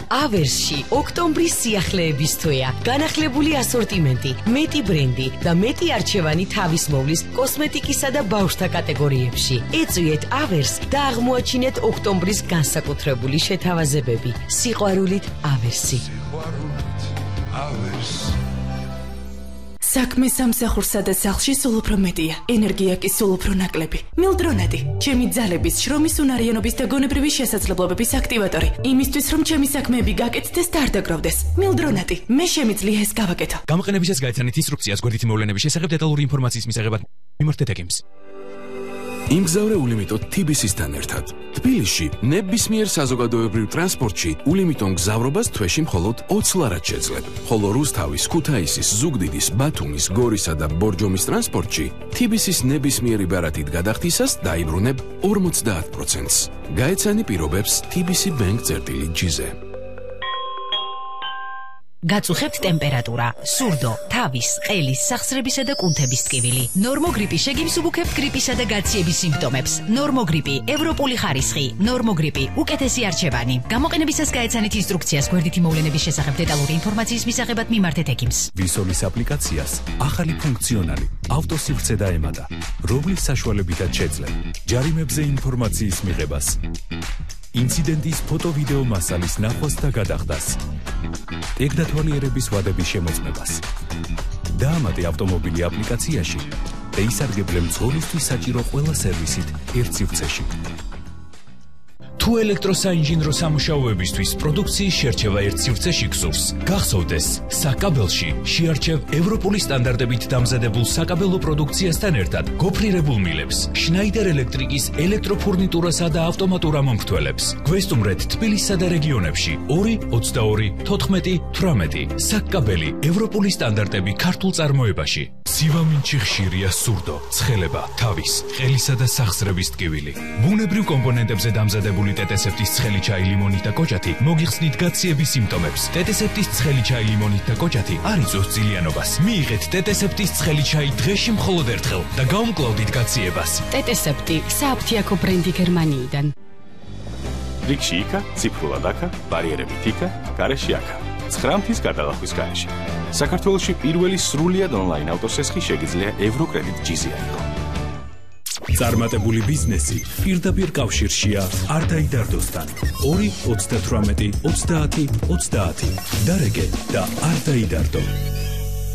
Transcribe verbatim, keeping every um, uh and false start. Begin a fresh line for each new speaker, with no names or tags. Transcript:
ავერსში ოქტომბრის სიახლეების თვეა. განახლებული ასორტიმენტი, მეტი ბრენდი და მეტი არჩევანი თავის მოვლის კოსმეტიკისა და ბავშვთა კატეგორიებში. ეწვიეთ ავერს და აღმოაჩინეთ ოქტომბრის განსაკუთრებული შეთავაზებები. სიყვარულით ავერსი.
საქმე სამსახურსა და სახლში სულ უფრო მეტია. ენერგია კი სულ უფრო ნაკლები. მილდრონადი, ჩემი ძალების, შრომის, უნარიანობის და გონებრივი შესაძლებლობების აქტივატორი. იმისთვის, რომ ჩემი საქმეები გაკეთდეს და არ დაგროვდეს. მილდრონადი, მე შემიძლია ეს გავაკეთო.
გამოყენებისას გაიცანით ინსტრუქციას გვერდითი მოვლენების შესახებ დეტალური ინფორმაციის მისაღებად მიმართეთ ეკიმს.
იმგზავრე ულიმიტო თბილისთან ერთად. თბილისში ნებისმიერ საზოგადოებრივ ტრანსპორტში ულიმიტო მგზავრობას თვეში მხოლოდ ოცი ლარად შეძლებ. ხოლო რუსთავის, ქუთაისის, ზუგდიდის, ბათუმის, გორისა და ბორჯომის ტრანსპორტში თბილისის ნებისმიერი ბარათით გადახდისას დაიბრუნებ ორმოცდაათ პროცენტს. გაეცანი პირობებს თბილისი ბენკ წერტილი ჯიზე.
გაწუხებთ ტემპერატურა, სურდო, თავის, ყელის, სახსრებისა და კუნთების ტკივილი. ნორმოგრიპი შეგიმსუბუქებთ გრიპისა და გაციების სიმპტომებს. ნორმოგრიპი, ევროპული ხარისხი, ნორმოგრიპი, უკეთესი არჩევანი. გამოყენებისას გაეცანით ინსტრუქციას გვერდითი მოვლენების შესახებ დეტალური ინფორმაციის მისაღებად მიმართეთ ეკიმს.
ვისოლის აპლიკაციას ახალი ფუნქციონალი ავტოსივრცე დაემატა, რომლის საშუალებითაც შეძლებ ჯარიმებზე ინფორმაციის მიღებას, ინციდენტის ფოტო-ვიდეო მასალის ნახვას და გადახდას, ტექდათვალიერების ვადების შემოწმებას. დაამატე ავტომობილი აპლიკაციაში და ისარგებლე მძღოლისთვის საჭირო ყველა სერვისით ერთ სივრცეში.
თუ ელექტროსაინჟინრო სამუშაოებისთვის პროდუქციის შერჩევა ერთ სივრცეში გსურს, გახსოვდეს, საკაბელში შეარჩევ ევროპული სტანდარტებით დამზადებულ საკაბელო პროდუქციასთან ერთად გოფრირებულ მილებს, შნაიდერ ელექტრიკის ელექტროფურნიტურასა და ავტომატურ ამომრთველებს. გვესტუმრეთ თბილისსა და რეგიონებში ორი ოცდაორი თოთხმეტი თვრამეტი. საკაბელი ევროპული სტანდარტები ქართულ წარმოებაში. სივამინჩი ხშირია სურდო, ცხელება, თავის, ყელისა და სახსრების ტკივილი. ბუნებრივ კომპონენტებზე დამზადებული ტეტესეპტის ცხელი ჩაი ლიმონით და კოჭათი მოგიხსნით გაციების სიმპტომებს. ტეტესეპტის ცხელი ჩაი ლიმონით და კოჭათი არ იწვევს ძილიანობას. მიიღეთ ტეტესეპტის ცხელი ჩაი დღეში მხოლოდ ერთხელ და გაუმკლავდით გაციებას.
ტეტესეპტი, სააფთიაქო ბრენდი გერმანიიდან.
რიგში იქა, ციფრულად აქა, ბარიერებით იქა, გარეში აქა. ცხრამთის გადალახვის გარეშე. საქართველოში პირველი სრულიად ონლაინ ავტოსესხი შეგიძლია ევროკრედიტ ჯიზი აიღო.
წარმატებული ბიზნესი პირდაპირ კავშირშია არტაიდარდოსთან. ორი ოცდათვრამეტი ოცდაათი ოცდაათი. დარეგე და არტაიდარდო.